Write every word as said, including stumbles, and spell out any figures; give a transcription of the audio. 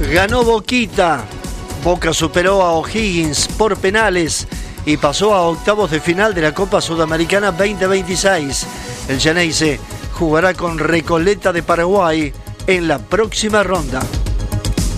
Ganó Boquita. Boca superó a O'Higgins por penales y pasó a octavos de final de la Copa Sudamericana veinte veintiséis. El Xeneize jugará con Recoleta de Paraguay en la próxima ronda.